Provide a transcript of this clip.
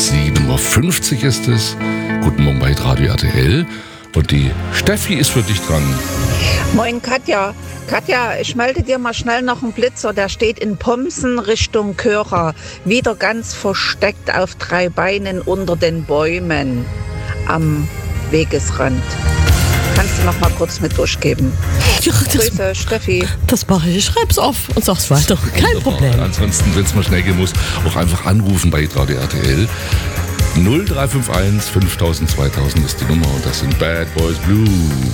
7.50 Uhr ist es. Guten Morgen bei Radio RTL. Und die Steffi ist für dich dran. Moin Katja. Katja, ich melde dir mal schnell noch einen Blitzer. Der steht in Pomsen Richtung Köcher. Wieder ganz versteckt auf 3 Beinen unter den Bäumen am Wegesrand. Kannst du noch mal kurz mit durchgeben? Ja, Grüße, Steffi. Das mache ich. Ich schreib's auf und sag's weiter. Kein Problem. Ansonsten, wenn es mal schnell gehen muss, auch einfach anrufen bei Radio RTL. 0351 5000 2000 ist die Nummer und das sind Bad Boys Blue.